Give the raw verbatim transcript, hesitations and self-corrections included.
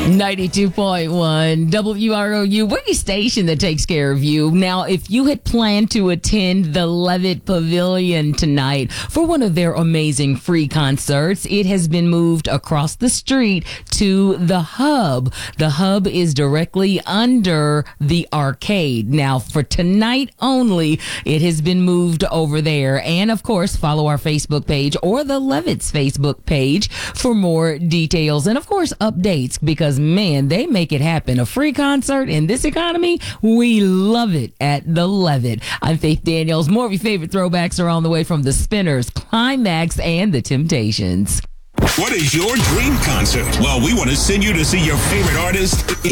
ninety-two point one W R O U, we're the station that takes care of you. Now, if you had planned to attend the Levitt Pavilion tonight for one of their amazing free concerts, it has been moved across the street to the Hub. The Hub is directly under the arcade. Now, for tonight only, it has been moved over there. And, of course, follow our Facebook page or the Levitt's Facebook page for more details and, of course, updates, because man, they make it happen. A free concert in this economy, we love it at the Levitt. I'm Faith Daniels. More of your favorite throwbacks are on the way from the Spinners, Climax, and the Temptations. What is your dream concert? Well, we want to send you to see your favorite artist